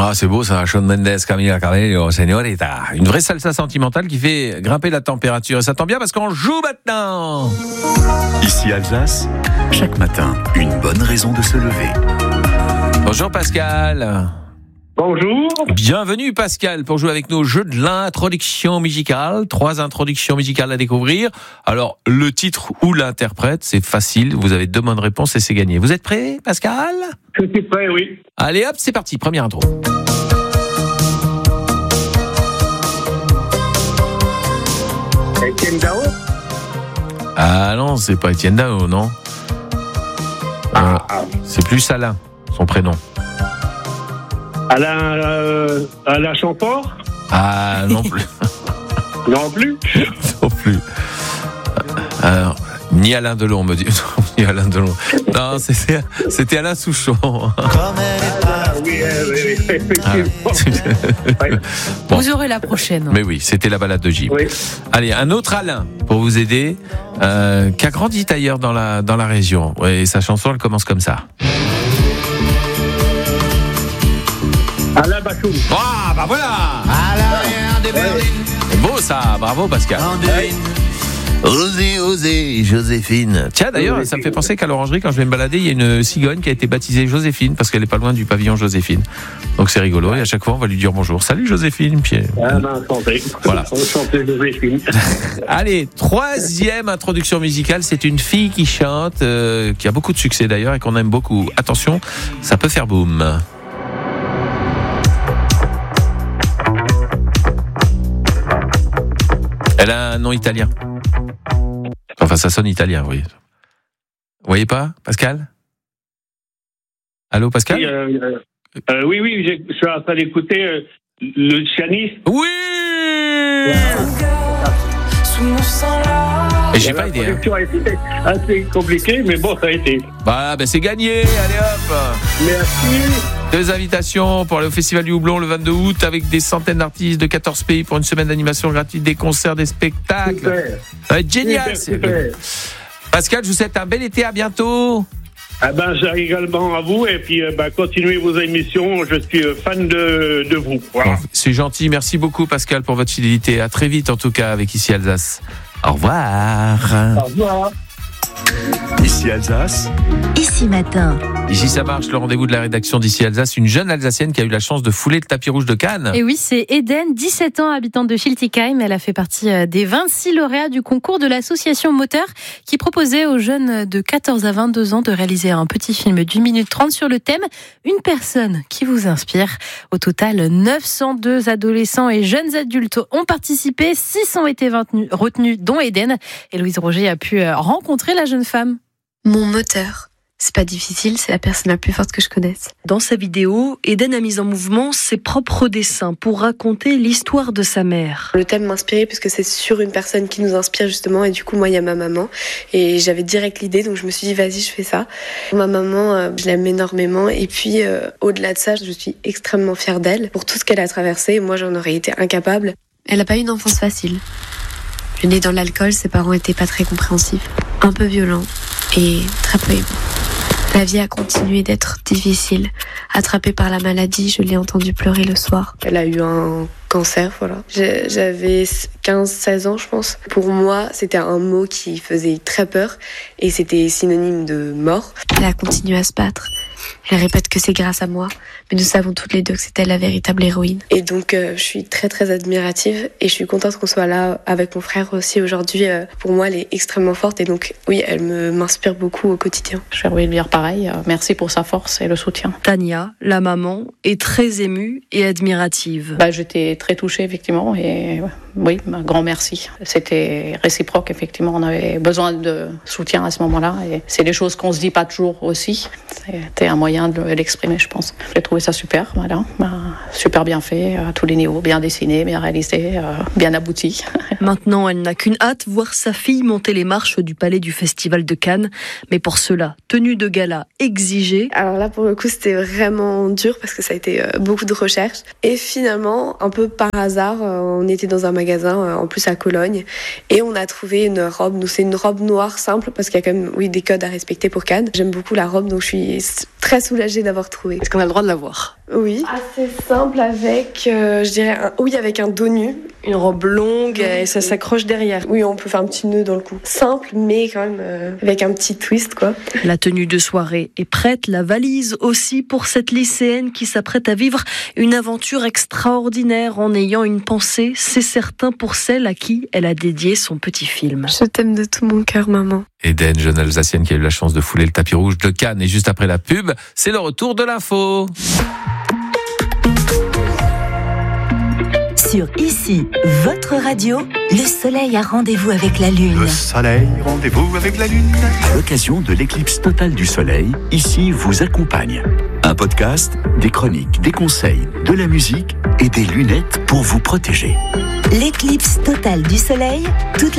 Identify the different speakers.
Speaker 1: Ah, c'est beau ça, Shawn Mendes, Camila Cabello, Señorita. Une vraie salsa sentimentale qui fait grimper la température. Et ça tombe bien parce qu'on joue maintenant.
Speaker 2: Ici Alsace, chaque matin, une bonne raison de se lever.
Speaker 1: Bonjour Pascal.
Speaker 3: Bonjour.
Speaker 1: Bienvenue Pascal pour jouer avec nous au jeu de l'introduction musicale. 3 introductions musicales à découvrir. Alors, le titre ou l'interprète, c'est facile. Vous avez 2 bonnes réponses et c'est gagné. Vous êtes prêt Pascal ?
Speaker 3: Je suis prêt, oui.
Speaker 1: Allez hop, c'est parti. Première intro.
Speaker 3: Etienne Dao.
Speaker 1: Ah non, c'est pas Etienne Dao, non. C'est plus Alain, son prénom.
Speaker 3: Alain Chamfort.
Speaker 1: Ah non plus.
Speaker 3: Non plus.
Speaker 1: Non plus. Alors, ni Alain Delon, me dit. Ni Alain Delon. Non, c'était Alain Souchon.
Speaker 3: Oui, effectivement.
Speaker 1: Bon.
Speaker 4: Vous aurez la prochaine.
Speaker 1: Mais oui, c'était la balade de Gilles.
Speaker 3: Oui.
Speaker 1: Allez, un autre Alain pour vous aider, qui a grandi ailleurs dans la région. Et sa chanson, elle commence comme ça.
Speaker 3: Alain Bachung.
Speaker 1: Ah, bah voilà. C'est beau ça, bravo Pascal. Osez, Joséphine. Tiens, d'ailleurs, ça me fait penser qu'à l'orangerie, quand je vais me balader, il y a une cigogne qui a été baptisée Joséphine parce qu'elle est pas loin du pavillon Joséphine. Donc c'est rigolo et à chaque fois, on va lui dire bonjour. Salut Joséphine. Puis,
Speaker 3: Enchanté.
Speaker 1: Voilà.
Speaker 3: Enchanté, Joséphine.
Speaker 1: Allez, 3e introduction musicale. C'est une fille qui chante, qui a beaucoup de succès d'ailleurs et qu'on aime beaucoup. Attention, ça peut faire boum. Elle a un nom italien. Enfin, ça sonne italien, oui. Vous voyez pas, Pascal ? Allô, Pascal ?
Speaker 3: Oui, je suis en train d'écouter le pianiste.
Speaker 1: Oui. Et j'ai pas aidé.
Speaker 3: La production a été assez compliquée, mais bon, ça a été.
Speaker 1: Bah, c'est gagné. Allez hop.
Speaker 3: Merci.
Speaker 1: 2 invitations pour aller au Festival du Houblon le 22 août avec des centaines d'artistes de 14 pays pour une semaine d'animation gratuite, des concerts, des spectacles.
Speaker 3: Super.
Speaker 1: Ça va être génial.
Speaker 3: Super.
Speaker 1: Pascal, je vous souhaite un bel été. À bientôt.
Speaker 3: J'ai également à vous et puis continuez vos émissions. Je suis fan de vous. Voilà.
Speaker 1: Bon, c'est gentil. Merci beaucoup, Pascal, pour votre fidélité. À très vite, en tout cas, avec Ici Alsace. Au revoir.
Speaker 3: Au revoir.
Speaker 2: Ici Alsace,
Speaker 5: Ici matin.
Speaker 1: Ici ça marche, le rendez-vous de la rédaction d'Ici Alsace, une jeune Alsacienne qui a eu la chance de fouler le tapis rouge de Cannes.
Speaker 4: Et oui, c'est Eden, 17 ans, habitante de Schiltigheim. Elle a fait partie des 26 lauréats du concours de l'association Moteur qui proposait aux jeunes de 14 à 22 ans de réaliser un petit film d'1 minute 30 sur le thème « Une personne qui vous inspire ». Au total, 902 adolescents et jeunes adultes ont participé, 6 ont été retenus, dont Eden. Et Louise Roger a pu rencontrer la jeune femme.
Speaker 6: Mon moteur. C'est pas difficile, c'est la personne la plus forte que je connaisse.
Speaker 7: Dans sa vidéo, Eden a mis en mouvement ses propres dessins pour raconter l'histoire de sa mère.
Speaker 6: Le thème m'inspirait puisque c'est sur une personne qui nous inspire justement, et du coup moi il y a ma maman et j'avais direct l'idée, donc je me suis dit vas-y je fais ça. Ma maman, je l'aime énormément et puis au-delà de ça, je suis extrêmement fière d'elle pour tout ce qu'elle a traversé. Moi j'en aurais été incapable. Elle a pas eu une enfance facile. Je née dans l'alcool, ses parents étaient pas très compréhensifs, un peu violents et très peu aimants. La vie a continué d'être difficile. Attrapée par la maladie, je l'ai entendue pleurer le soir. Elle a eu un cancer, voilà. J'avais 15-16 ans, je pense. Pour moi, c'était un mot qui faisait très peur et c'était synonyme de mort. Elle a continué à se battre. Elle répète que c'est grâce à moi, mais nous savons toutes les deux que c'est elle la véritable héroïne. Et donc, je suis très très admirative et je suis contente qu'on soit là avec mon frère aussi aujourd'hui. Pour moi, elle est extrêmement forte et donc, oui, elle m'inspire beaucoup au quotidien.
Speaker 8: Je vais lui dire pareil, merci pour sa force et le soutien.
Speaker 7: Tania, la maman, est très émue et admirative.
Speaker 8: J'étais très touchée, effectivement, et oui, un grand merci. C'était réciproque, effectivement, on avait besoin de soutien à ce moment-là et c'est des choses qu'on se dit pas toujours aussi. C'était un moyen de l'exprimer, je pense. J'ai trouvé ça super, voilà. Super bien fait, à tous les niveaux, bien dessiné, bien réalisé, bien abouti.
Speaker 7: Maintenant, elle n'a qu'une hâte, voir sa fille monter les marches du palais du Festival de Cannes. Mais pour cela, tenue de gala exigée.
Speaker 6: Alors là, pour le coup, c'était vraiment dur parce que ça a été beaucoup de recherches. Et finalement, un peu par hasard, on était dans un magasin, en plus à Cologne. Et on a trouvé une robe. Nous, c'est une robe noire simple parce qu'il y a quand même, des codes à respecter pour Cannes. J'aime beaucoup la robe, donc je suis très soulagée d'avoir trouvé.
Speaker 7: Est-ce qu'on a le droit de la voir ?
Speaker 6: Oui. Assez simple avec, avec un dos nu.
Speaker 7: Une robe longue et ça s'accroche derrière.
Speaker 6: Oui, on peut faire un petit nœud dans le cou. Simple, mais quand même avec un petit twist, quoi.
Speaker 7: La tenue de soirée est prête, la valise aussi pour cette lycéenne qui s'apprête à vivre une aventure extraordinaire en ayant une pensée, c'est certain, pour celle à qui elle a dédié son petit film.
Speaker 6: Je t'aime de tout mon cœur, maman.
Speaker 1: Eden, jeune Alsacienne qui a eu la chance de fouler le tapis rouge de Cannes. Et juste après la pub, c'est le retour de l'info.
Speaker 5: Sur Ici, votre radio, le soleil a rendez-vous avec la lune.
Speaker 2: Le soleil, rendez-vous avec la lune. À l'occasion de l'éclipse totale du soleil, Ici vous accompagne. Un podcast, des chroniques, des conseils, de la musique et des lunettes pour vous protéger.
Speaker 5: L'éclipse totale du soleil, toute la